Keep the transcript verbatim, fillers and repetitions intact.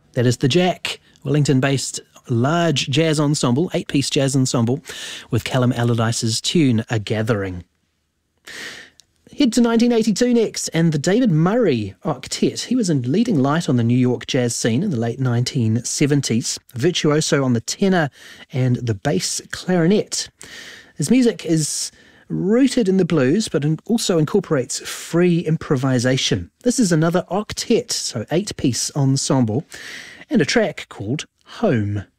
That is the Jack, Wellington-based large jazz ensemble, eight-piece jazz ensemble, with Callum Allardyce's tune, A Gathering. Head to nineteen eighty-two next, and the David Murray Octet. He was a leading light on the New York jazz scene in the late nineteen seventies, virtuoso on the tenor and the bass clarinet. His music is rooted in the blues, but also incorporates free improvisation. This is another octet, so eight-piece ensemble, and a track called Home.